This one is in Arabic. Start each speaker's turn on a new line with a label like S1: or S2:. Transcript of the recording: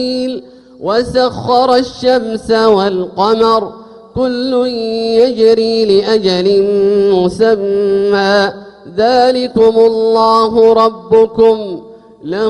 S1: وسخر الشمس والقمر كل يجري لأجل مسمى ذلكم الله ربكم له